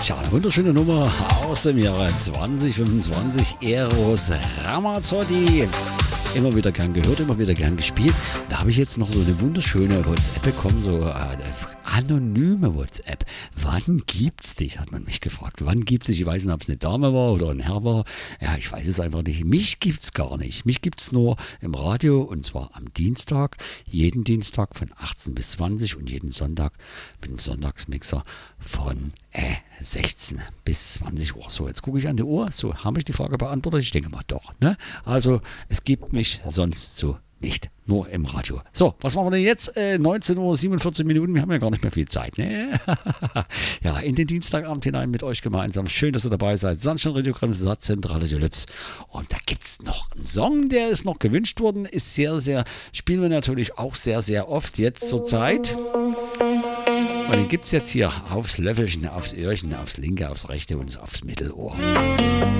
Tja, eine wunderschöne Nummer aus dem Jahre 2025. Eros Ramazzotti. Immer wieder gern gehört, immer wieder gern gespielt. Da habe ich jetzt noch so eine wunderschöne WhatsApp bekommen, so eine anonyme WhatsApp. Wann gibt's dich, hat man mich gefragt. Wann gibt's dich? Ich weiß nicht, ob es eine Dame war oder ein Herr war. Ja, ich weiß es einfach nicht. Mich gibt's gar nicht. Mich gibt's nur im Radio und zwar am Dienstag. Jeden Dienstag von 18 bis 20 und jeden Sonntag mit dem Sonntagsmixer von 16 bis 20 Uhr. So, jetzt gucke ich an die Uhr. So, habe ich die Frage beantwortet? Ich denke mal doch. Ne? Also, es gibt mich sonst so nicht. Nur im Radio. So, was machen wir denn jetzt? 19:47 Uhr. Wir haben ja gar nicht mehr viel Zeit. Ne? Ja, in den Dienstagabend hinein mit euch gemeinsam. Schön, dass ihr dabei seid. Sunshine Radiogramm, Satzzentrale Deluxe. Und da gibt es noch einen Song, der ist noch gewünscht worden. Ist sehr, sehr, spielen wir natürlich auch sehr, sehr oft jetzt zur Zeit. Und den gibt es jetzt hier aufs Löffelchen, aufs Öhrchen, aufs linke, aufs rechte und aufs Mittelohr.